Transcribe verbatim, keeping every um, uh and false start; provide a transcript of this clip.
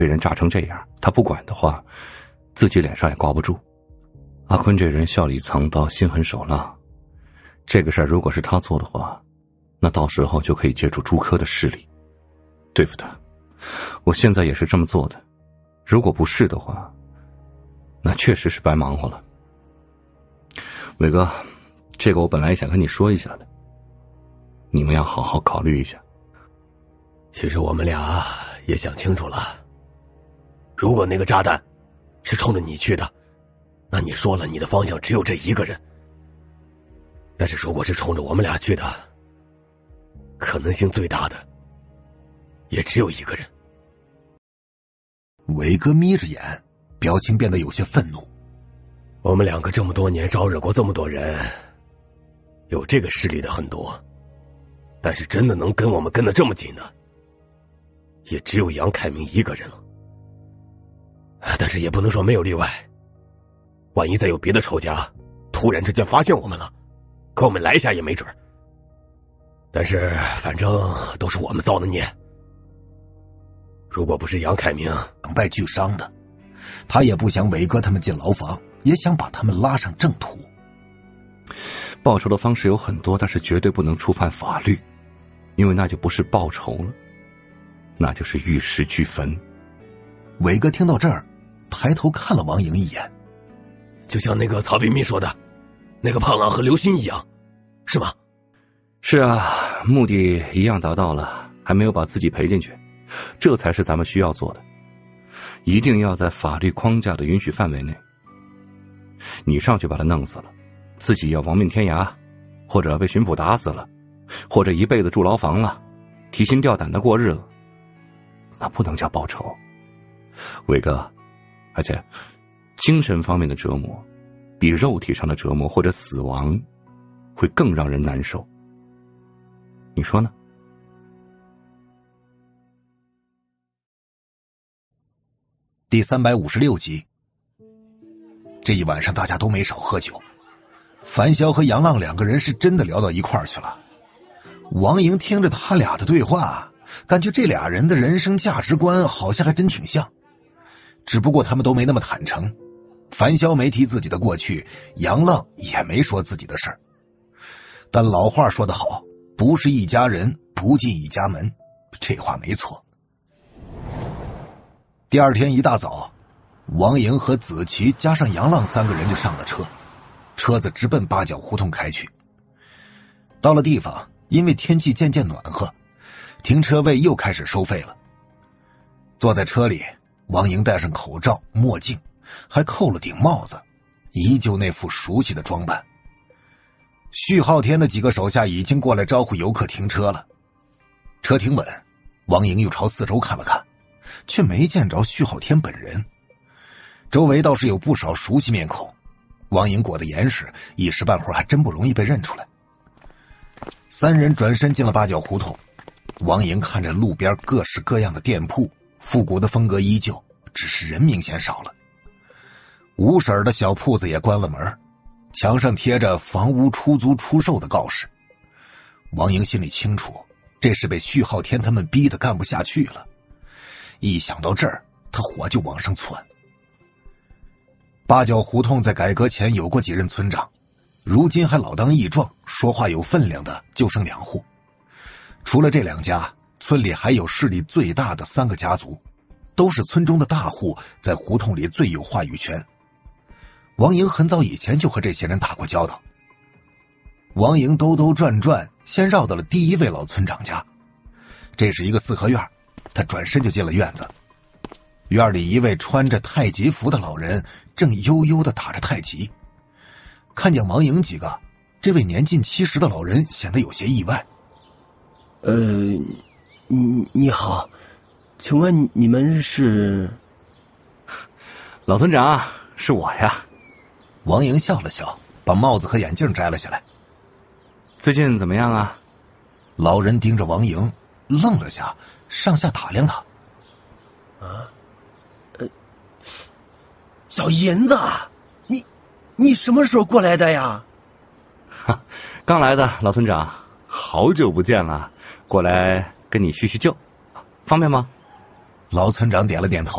被人炸成这样，他不管的话，自己脸上也挂不住。阿坤这人笑里藏刀，心狠手辣，这个事儿如果是他做的话，那到时候就可以借助朱科的势力对付他。我现在也是这么做的，如果不是的话，那确实是白忙活了。伟哥，这个我本来也想跟你说一下的，你们要好好考虑一下。 其实我们俩也想清楚了，如果那个炸弹是冲着你去的，那你说了你的方向只有这一个人，但是如果是冲着我们俩去的，可能性最大的也只有一个人。 伟哥眯着眼，表情变得有些愤怒。 我们两个这么多年招惹过这么多人，有这个势力的很多，但是真的能跟我们跟得这么紧的，也只有杨凯明一个人了。但是也不能说没有例外，万一再有别的仇家突然之间发现我们了，给我们来一下也没准。但是反正都是我们造的孽，如果不是杨凯明两败俱伤的，他也不想伟哥他们进牢房，也想把他们拉上正途。 报仇的方式有很多，但是绝对不能触犯法律，因为那就不是报仇了，那就是玉石俱焚。 伟哥听到这儿，抬头看了王莹一眼。 就像那个曹彬彬说的，那个胖狼和刘鑫一样，是吗？ 是啊，目的一样达到了，还没有把自己赔进去，这才是咱们需要做的。一定要在法律框架的允许范围内。你上去把他弄死了，自己要亡命天涯，或者被巡捕打死了，或者一辈子住牢房了，提心吊胆的过日子，那不能叫报仇。伟哥，而且精神方面的折磨比肉体上的折磨或者死亡会更让人难受，你说呢？ 第三百五十六集。这一晚上大家都没少喝酒，樊潇和杨浪两个人是真的聊到一块儿去了。王莹听着他俩的对话，感觉这俩人的人生价值观好像还真挺像，只不过他们都没那么坦诚。樊潇没提自己的过去，杨浪也没说自己的事儿。但老话说得好，不是一家人不进一家门，这话没错。第二天一大早，王莹和子琪加上杨浪三个人就上了车，车子直奔八角胡同开去。到了地方，因为天气渐渐暖和，停车位又开始收费了。坐在车里，王莹戴上口罩墨镜，还扣了顶帽子，依旧那副熟悉的装扮。徐浩天的几个手下已经过来招呼游客停车了。车停稳，王莹又朝四周看了看，却没见着徐浩天本人。周围倒是有不少熟悉面孔，王莹裹得严实，一时半会儿还真不容易被认出来。三人转身进了八角胡同，王莹看着路边各式各样的店铺，复古的风格依旧，只是人明显少了。五婶的小铺子也关了门，墙上贴着房屋出租出售的告示。王莹心里清楚，这是被徐浩天他们逼得干不下去了。一想到这儿，他火就往上窜。八角胡同在改革前有过几任村长，如今还老当益壮，说话有分量的就剩两户。除了这两家，村里还有势力最大的三个家族，都是村中的大户，在胡同里最有话语权。王莹很早以前就和这些人打过交道。王莹兜兜转转，先绕到了第一位老村长家。这是一个四合院，他转身就进了院子。院里一位穿着太极服的老人正悠悠地打着太极。看见王莹几个，这位年近七十的老人显得有些意外。 呃，你你好，请问你们是？ 老村长，是我呀。 王莹笑了笑，把帽子和眼镜摘了下来。 最近怎么样啊？ 老人盯着王莹，愣了下，上下打量他。 啊，呃，小银子，你你什么时候过来的呀？ 哈，刚来的，老村长，好久不见了，过来跟你叙叙旧，方便吗？ 老村长点了点头。